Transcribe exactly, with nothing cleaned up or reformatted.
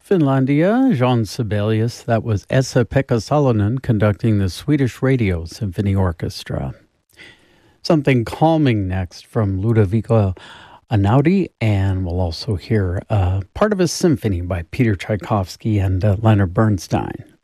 Finlandia, Jean Sibelius. That was Esa-Pekka Salonen conducting the Swedish Radio Symphony Orchestra. Something calming next from Ludovico Einaudi, and we'll also hear uh, part of a symphony by Peter Tchaikovsky and uh, Leonard Bernstein.